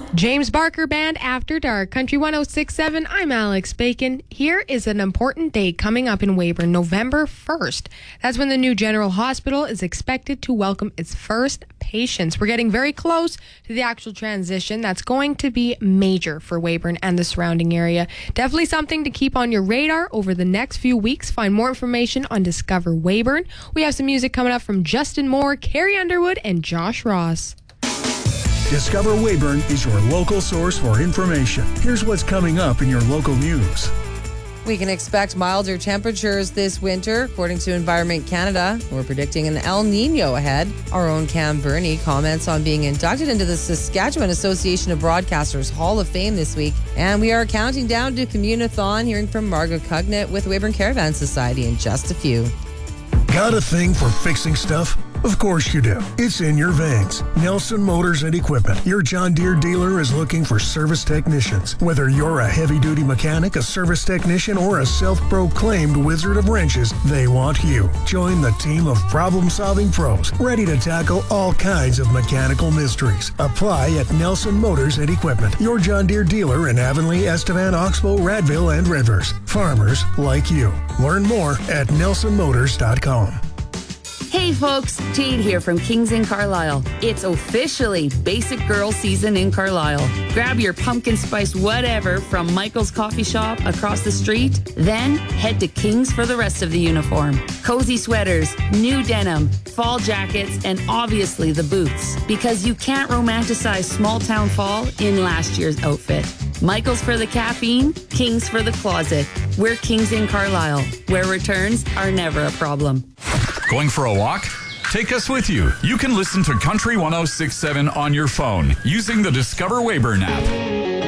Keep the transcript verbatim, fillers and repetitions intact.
James Barker Band After Dark, Country one oh six point seven. I'm Alex Bacon. Here is an important date coming up in Weyburn, November first. That's when the new General Hospital is expected to welcome its first patients. We're getting very close to the actual transition. That's going to be major for Weyburn and the surrounding area. Definitely something to keep on your radar over the next few weeks. Find more information on Discover Weyburn. We have some music coming up from Justin Moore, Carrie Underwood, and Josh Ross. Discover Weyburn is your local source for information. Here's what's coming up in your local news. We can expect milder temperatures this winter, according to Environment Canada. We're predicting an El Nino ahead. Our own Cam Burney comments on being inducted into the Saskatchewan Association of Broadcasters Hall of Fame this week. And we are counting down to Communathon, hearing from Margot Cugnett with Weyburn Caravan Society in just a few. Got a thing for fixing stuff? Of course you do. It's in your veins. Nelson Motors and Equipment, your John Deere dealer, is looking for service technicians. Whether you're a heavy-duty mechanic, a service technician, or a self-proclaimed wizard of wrenches, they want you. Join the team of problem-solving pros, ready to tackle all kinds of mechanical mysteries. Apply at Nelson Motors and Equipment, your John Deere dealer in Avonlea, Estevan, Oxbow, Radville, and Rivers. Farmers like you. Learn more at nelson motors dot com. Hey folks, Jade here from Kings in Carlisle. It's officially Basic Girl season in Carlisle. Grab your pumpkin spice whatever from Michael's Coffee Shop across the street, then head to Kings for the rest of the uniform. Cozy sweaters, new denim, fall jackets, and obviously the boots. Because you can't romanticize small town fall in last year's outfit. Michael's for the caffeine, Kings for the closet. We're Kings in Carlisle, where returns are never a problem. Going for a walk? Take us with you. You can listen to Country one oh six point seven on your phone using the Discover Weyburn app.